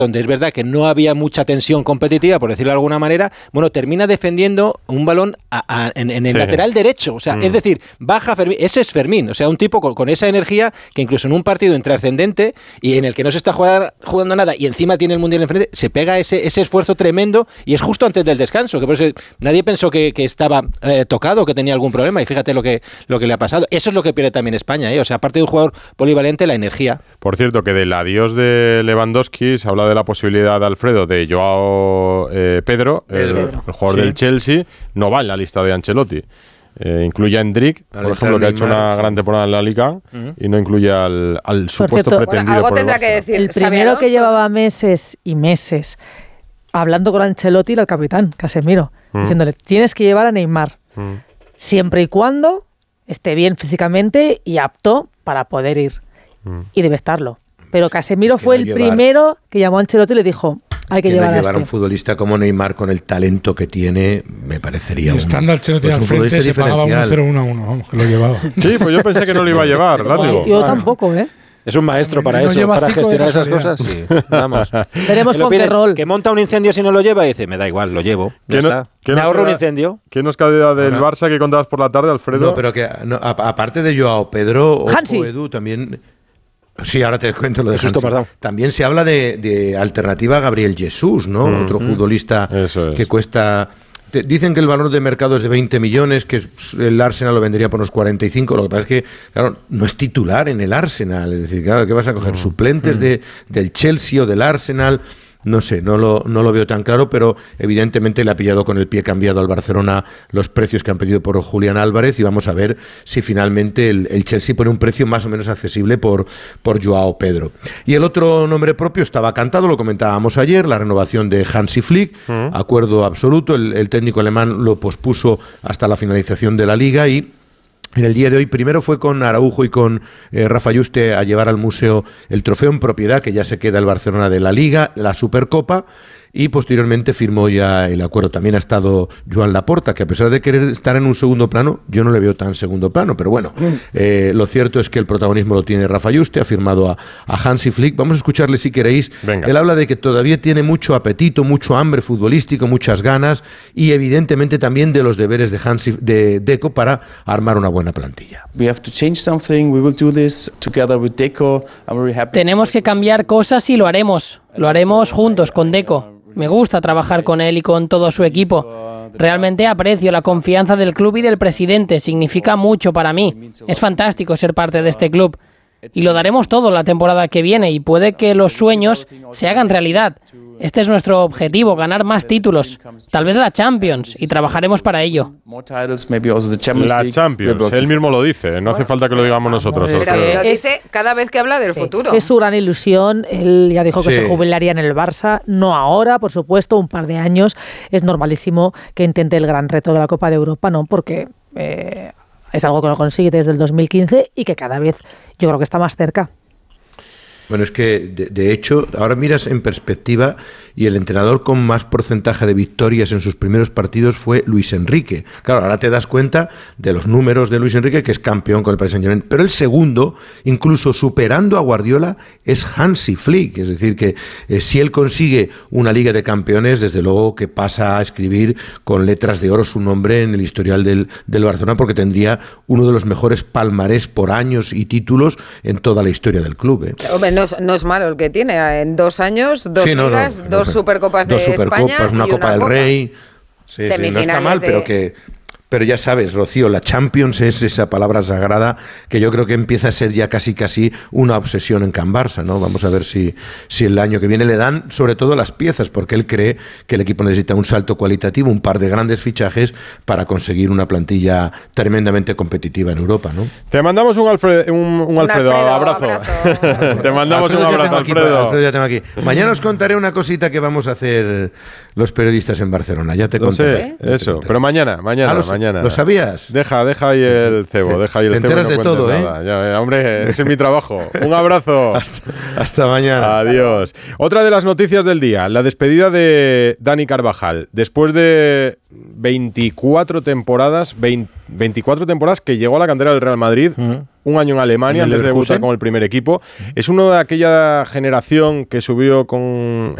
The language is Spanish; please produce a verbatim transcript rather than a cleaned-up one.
donde es verdad que no había mucha tensión competitiva, por decirlo de alguna manera, bueno, termina defendiendo un balón a, a, en, en el sí. lateral derecho. O sea, mm. es decir, baja Fermín. Ese es Fermín. O sea, un tipo con, con esa energía que incluso en un partido intrascendente y en el que no se está jugando, jugando nada y encima tiene el Mundial enfrente, se pega ese, ese esfuerzo tremendo y es justo antes del descanso. Que por eso nadie pensó que, que estaba eh, tocado, que tenía algún problema y fíjate lo que, lo que le ha pasado. Eso es lo que pierde también España. ¿eh? O sea, aparte de un jugador polivalente, la energía. Por cierto, que del adiós de Lewandowski se habla de la posibilidad de Alfredo de Joao eh, Pedro, el, Pedro, el jugador sí. del Chelsea, no va en la lista de Ancelotti. Eh, incluye a Endrick, por ejemplo, que ha hecho una gran temporada en la Liga, uh-huh. y no incluye al, al supuesto cierto, pretendido bueno, por el tendrá Barça. Que decir, el primero que llevaba meses y meses hablando con Ancelotti era el capitán, Casemiro, uh-huh. diciéndole, tienes que llevar a Neymar, uh-huh. siempre y cuando esté bien físicamente y apto para poder ir. Uh-huh. Y debe estarlo. Pero Casemiro es que fue no el llevar, primero que llamó a Ancelotti y le dijo, hay que, que llevar, no a, llevar este. a un futbolista como Neymar con el talento que tiene, me parecería y estando un, Ancelotti pues al un frente se pagaba un cero uno a uno, vamos, que lo llevaba. Sí, pues yo pensé que no lo iba a llevar, látigo. Yo tampoco, ¿eh? Es un maestro para no eso, para gestionar esas casualidad. cosas. Sí, vamos. Veremos con qué rol. Que monta un incendio si no lo lleva y dice, me da igual, lo llevo. Ya no, está. Me ahorro un incendio. ¿Qué nos queda del Ahora, Barça que contabas por la tarde, Alfredo? No, pero que no, a, aparte de Joao Pedro, Hansi. o Edu, también... Sí, ahora te cuento lo de Hansi. También se habla de, de alternativa a Gabriel Jesús, ¿no? Mm, Otro mm, futbolista que cuesta... Te, dicen que el valor de mercado es de veinte millones, que el Arsenal lo vendería por unos cuarenta y cinco. Lo que pasa es que, claro, no es titular en el Arsenal. Es decir, claro, ¿qué vas a coger? Mm, ¿Suplentes mm. de, del Chelsea o del Arsenal? No sé, no lo, no lo veo tan claro, pero evidentemente le ha pillado con el pie cambiado al Barcelona los precios que han pedido por Julián Álvarez y vamos a ver si finalmente el, el Chelsea pone un precio más o menos accesible por, por Joao Pedro. Y el otro nombre propio estaba cantado, lo comentábamos ayer, la renovación de Hansi Flick, uh-huh. acuerdo absoluto, el, el técnico alemán lo pospuso hasta la finalización de la Liga y en el día de hoy, primero fue con Araujo y con eh, Rafa Yuste a llevar al museo el trofeo en propiedad, que ya se queda el Barcelona de la Liga, la Supercopa, y posteriormente firmó ya el acuerdo. También ha estado Joan Laporta, que a pesar de querer estar en un segundo plano, yo no le veo tan segundo plano, pero bueno, eh, lo cierto es que el protagonismo lo tiene Rafa Yuste, ha firmado a, a Hansi Flick. Vamos a escucharle si queréis. Venga. Él habla de que todavía tiene mucho apetito, mucho hambre futbolístico, muchas ganas y evidentemente también de los deberes de Hansi de Deco para armar una buena plantilla. Tenemos que cambiar cosas y lo haremos. Lo haremos juntos con Deco. Me gusta trabajar con él y con todo su equipo. Realmente aprecio la confianza del club y del presidente. Significa mucho para mí. Es fantástico ser parte de este club. Y lo daremos todo la temporada que viene y puede que los sueños se hagan realidad. Este es nuestro objetivo, ganar más títulos. Tal vez la Champions y trabajaremos para ello. La Champions, él mismo lo dice, no hace falta que lo digamos nosotros. Pero lo dice cada vez que habla del futuro. Es su gran ilusión, él ya dijo que sí. se jubilaría en el Barça, no ahora, por supuesto, un par de años. Es normalísimo que intente el gran reto de la Copa de Europa, ¿no? Porque... Eh, es algo que no consigue desde el dos mil quince y que cada vez yo creo que está más cerca. Bueno, es que de, de hecho, ahora miras en perspectiva y el entrenador con más porcentaje de victorias en sus primeros partidos fue Luis Enrique. Claro, ahora te das cuenta de los números de Luis Enrique, que es campeón con el Paris Saint-Germain, pero el segundo, incluso superando a Guardiola, es Hansi Flick. Es decir, que eh, si él consigue una Liga de Campeones, desde luego que pasa a escribir con letras de oro su nombre en el historial del, del Barcelona, porque tendría uno de los mejores palmarés por años y títulos en toda la historia del club. ¿eh? Hombre, no es, no es malo el que tiene. En dos años, dos sí, no, ligas, no, no, dos no, supercopas dos de supercopas, España una y Copa una del Copa. Rey. Sí, sí, no está mal, de... pero que... Pero ya sabes, Rocío, la Champions es esa palabra sagrada que yo creo que empieza a ser ya casi casi una obsesión en Can Barça, ¿no? Vamos a ver si, si el año que viene le dan sobre todo las piezas, porque él cree que el equipo necesita un salto cualitativo, un par de grandes fichajes para conseguir una plantilla tremendamente competitiva en Europa, ¿no? Te mandamos un, Alfred, un, un, un Alfredo, Alfredo, abrazo. abrazo. Te mandamos Alfredo un abrazo, aquí, Alfredo. Alfredo ya tengo aquí. Mañana os contaré una cosita que vamos a hacer los periodistas en Barcelona, ya te no contaré. Sé, eso, pero mañana, mañana, mañana. mañana. ¿Lo sabías? Deja, deja ahí el cebo, deja ahí el te cebo. enteras y no de todo, nada. ¿eh? Ya, hombre, ese es mi trabajo. Un abrazo. hasta, hasta mañana. Adiós. Otra de las noticias del día, la despedida de Dani Carvajal. Después de veinticuatro temporadas, veinte, veinticuatro temporadas que llegó a la cantera del Real Madrid, mm. un año en Alemania, antes de debutar con el primer equipo. Es uno de aquella generación que subió con